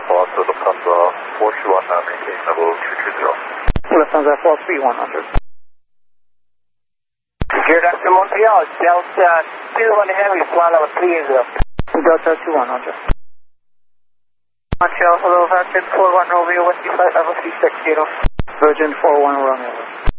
Alpha Lufthansa 421, maintain level 220. Lufthansa 43100. Geared up to Montreal, Delta 21 Heavy, flight level 380. Delta 2100. Montreal, hello, Virgin 41 Romeo, Whiskey flight level 360. Virgin 41 Romeo.